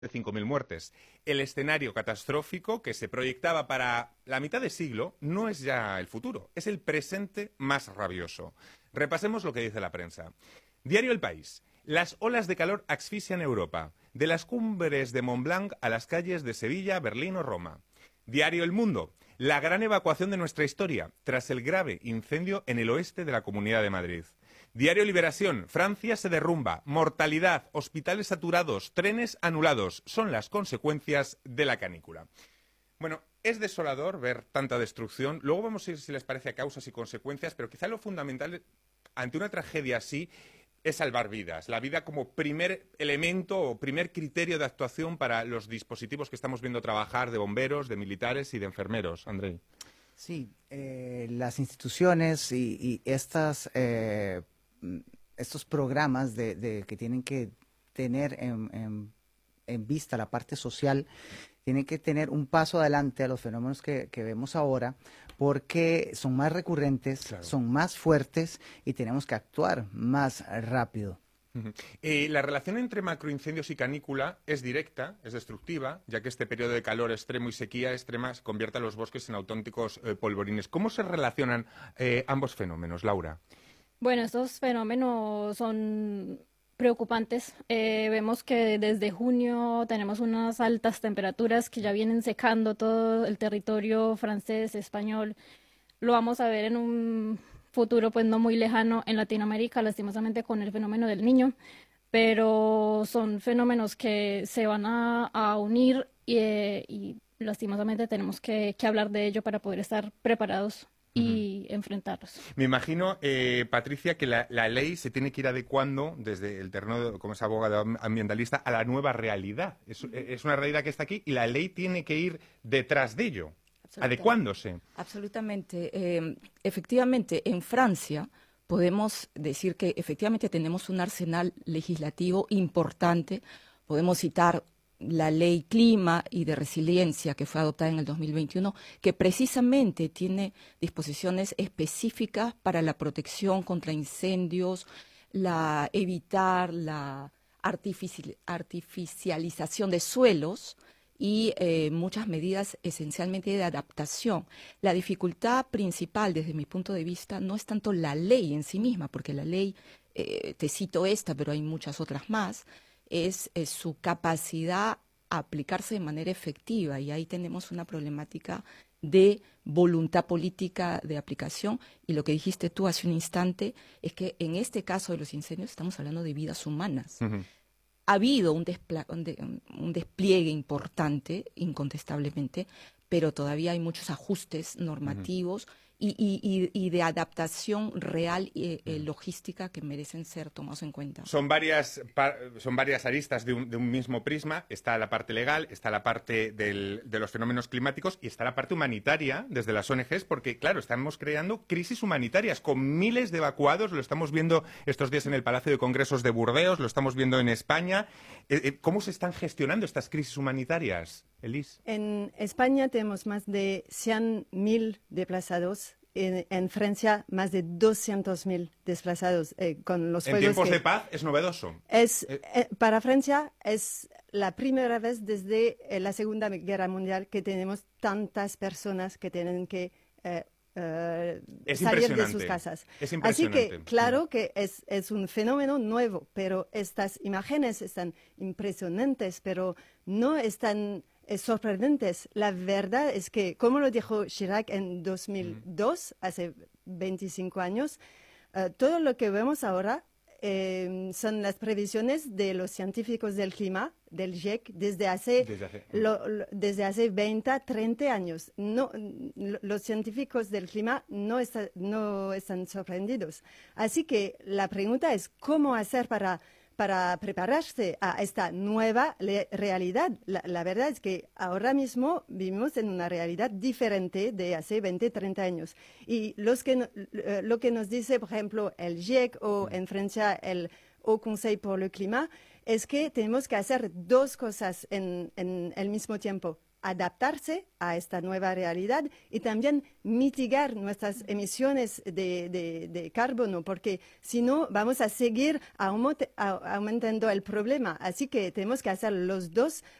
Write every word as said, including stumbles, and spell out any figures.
de cinco mil muertes. El escenario catastrófico que se proyectaba para la mitad de siglo no es ya el futuro, es el presente más rabioso. Repasemos lo que dice la prensa. Diario El País. Las olas de calor asfixian Europa, de las cumbres de Mont Blanc a las calles de Sevilla, Berlín o Roma. Diario El Mundo. La gran evacuación de nuestra historia, tras el grave incendio en el oeste de la Comunidad de Madrid. Diario Liberación. Francia se derrumba. Mortalidad, hospitales saturados, trenes anulados. Son las consecuencias de la canícula. Bueno, es desolador ver tanta destrucción. Luego vamos a ir, si les parece, a causas y consecuencias, pero quizá lo fundamental ante una tragedia así es salvar vidas. La vida como primer elemento o primer criterio de actuación para los dispositivos que estamos viendo trabajar de bomberos, de militares y de enfermeros. Andrei. Sí, eh, las instituciones y, y estas, eh, estos programas de, de que tienen que tener en, en, en vista la parte social, tienen que tener un paso adelante a los fenómenos que, que vemos ahora, porque son más recurrentes, claro, son más fuertes y tenemos que actuar más rápido. Uh-huh. eh, la relación entre macroincendios y canícula es directa, es destructiva, ya que este periodo de calor extremo y sequía extrema convierte a los bosques en auténticos eh, polvorines. ¿Cómo se relacionan eh, ambos fenómenos, Laura? Bueno, estos fenómenos son preocupantes. Eh, vemos que desde junio tenemos unas altas temperaturas que ya vienen secando todo el territorio francés, español. Lo vamos a ver en un futuro pues no muy lejano en Latinoamérica, lastimosamente con el fenómeno del Niño, pero son fenómenos que se van a, a unir y, eh, y lastimosamente tenemos que, que hablar de ello para poder estar preparados y uh-huh. enfrentarlos. Me imagino, eh, Patricia, que la, la ley se tiene que ir adecuando desde el terreno, de, como es abogado ambientalista, a la nueva realidad. Es, es una realidad que está aquí y la ley tiene que ir detrás de ello, adecuándose. Absolutamente. Eh, efectivamente, en Francia podemos decir que efectivamente tenemos un arsenal legislativo importante. Podemos citar la Ley Clima y de Resiliencia, que fue adoptada en el dos mil veintiuno, que precisamente tiene disposiciones específicas para la protección contra incendios, la evitar la artifici- artificialización de suelos y eh, muchas medidas esencialmente de adaptación. La dificultad principal, desde mi punto de vista, no es tanto la ley en sí misma, porque la ley, eh, te cito esta, pero hay muchas otras más, Es, es su capacidad a aplicarse de manera efectiva, y ahí tenemos una problemática de voluntad política de aplicación. Y lo que dijiste tú hace un instante es que en este caso de los incendios estamos hablando de vidas humanas. Uh-huh. Ha habido un, despla- un, de- un despliegue importante, incontestablemente, pero todavía hay muchos ajustes normativos uh-huh. Y, y, y de adaptación real y eh, logística que merecen ser tomados en cuenta. Son varias, son varias aristas de un, de un mismo prisma. Está la parte legal, está la parte del, de los fenómenos climáticos y está la parte humanitaria desde las O N Ges, porque, claro, estamos creando crisis humanitarias con miles de evacuados. Lo estamos viendo estos días en el Palacio de Congresos de Burdeos, lo estamos viendo en España. Eh, ¿Cómo se están gestionando estas crisis humanitarias, Elis? En España tenemos más de cien mil desplazados. En, en Francia, más de doscientos mil desplazados. Eh, con los en fuegos tiempos que de paz es novedoso. Es, eh, para Francia es la primera vez desde eh, la Segunda Guerra Mundial que tenemos tantas personas que tienen que eh, eh, salir de sus casas. Es Así que, claro que es, es un fenómeno nuevo, pero estas imágenes están impresionantes, pero no están Es sorprendentes. La verdad es que, como lo dijo Chirac en dos mil dos, mm. hace veinticinco años, uh, todo lo que vemos ahora eh, son las previsiones de los científicos del clima, del G I E C, desde hace, desde hace, lo, lo, desde hace veinte, treinta años. No, los científicos del clima no, está, no están sorprendidos. Así que la pregunta es cómo hacer para... para prepararse a esta nueva realidad. La, la verdad es que ahora mismo vivimos en una realidad diferente de hace veinte, treinta años. Y los que, lo que nos dice, por ejemplo, el G I E C o en Francia el Haut Conseil pour le Climat, es que tenemos que hacer dos cosas en, en el mismo tiempo. adaptarse a esta nueva realidad y también mitigar nuestras emisiones de, de, de carbono, porque si no vamos a seguir aumente, a, aumentando el problema. Así que tenemos que hacer los dos